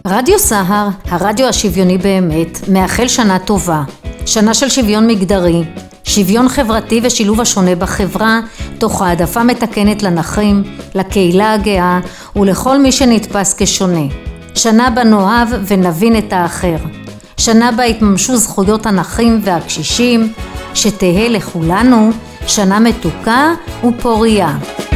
רדיו סהר, הרדיו השוויוני באמת, מאחל שנה טובה. שנה של שוויון מגדרי, שוויון חברתי ושילוב השונה בחברה, תוך העדפה מתקנת לנכים, לקהילה הגאה ולכל מי שנתפס כשונה. שנה בה נאהב ונבין את האחר. שנה בה התממשו זכויות הנכים והקשישים, שתהא לכולנו שנה מתוקה ופוריה.